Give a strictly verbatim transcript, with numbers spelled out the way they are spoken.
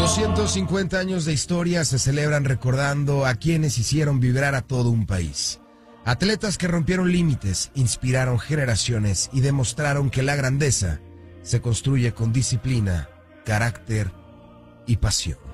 doscientos cincuenta años de historia se celebran recordando a quienes hicieron vibrar a todo un país. Atletas que rompieron límites, inspiraron generaciones y demostraron que la grandeza se construye con disciplina, carácter y pasión.